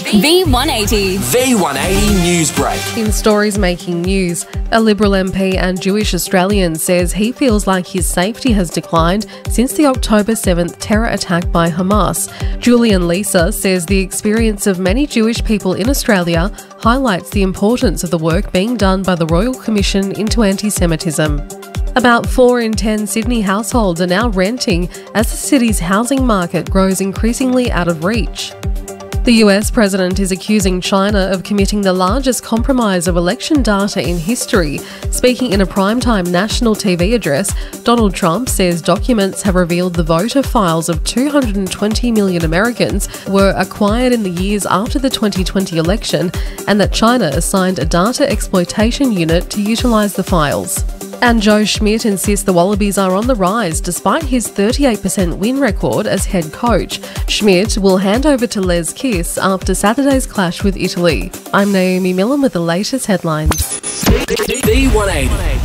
V180. V180 Newsbreak. In stories making news, a Liberal MP and Jewish Australian says he feels like his safety has declined since the October 7th terror attack by Hamas. Julian Lisa says the experience of many Jewish people in Australia highlights the importance of the work being done by the Royal Commission into Anti-Semitism. About 4 in 10 Sydney households are now renting as the city's housing market grows increasingly out of reach. The US president is accusing China of committing the largest compromise of election data in history. Speaking in a primetime national TV address, Donald Trump says documents have revealed the voter files of 220 million Americans were acquired in the years after the 2020 election, and that China assigned a data exploitation unit to utilise the files. And Joe Schmidt insists the Wallabies are on the rise despite his 38% win record as head coach. Schmidt will hand over to Les Kiss after Saturday's clash with Italy. I'm Naomi Millen with the latest headlines. V180.